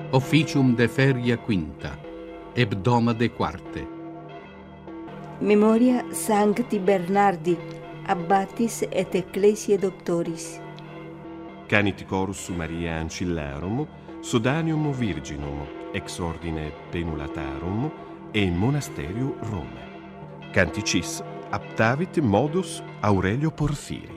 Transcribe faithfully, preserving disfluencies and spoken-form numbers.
Officium de feria quinta, hebdomade quarte. Memoria Sancti Bernardi, Abbatis et Ecclesiae Doctoris. Canit Chorus Maria Ancillarum, Sodanium Virginum, ex ordine Penulatarum e Monasterium Rome. Canticis aptavit modus Aurelio Porfiri.